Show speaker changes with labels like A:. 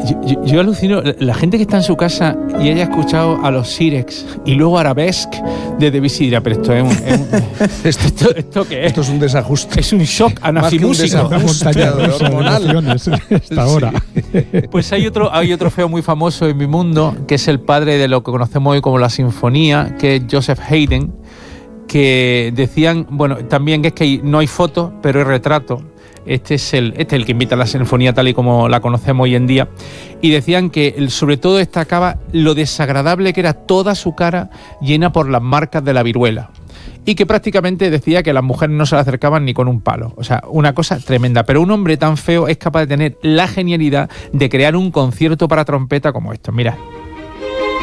A: Yo alucino, la gente que está en su casa y haya escuchado a los Sirex y luego Arabesque de Debussy dirá, pero esto es ¿esto qué es?
B: Esto es un desajuste.
A: Es un shock anafimúsico.
C: Una montaña rusa de emociones esta hora.
A: Pues hay otro feo muy famoso en mi mundo, que es el padre de lo que conocemos hoy como la sinfonía, que es Joseph Haydn, que decían, bueno, también que es que no hay fotos, pero hay retrato. Este es el que invita a la sinfonía tal y como la conocemos hoy en día. Y decían que sobre todo destacaba lo desagradable que era toda su cara llena por las marcas de la viruela. Y que prácticamente decía que las mujeres no se le acercaban ni con un palo. O sea, una cosa tremenda. Pero un hombre tan feo es capaz de tener la genialidad de crear un concierto para trompeta como esto. Mirad.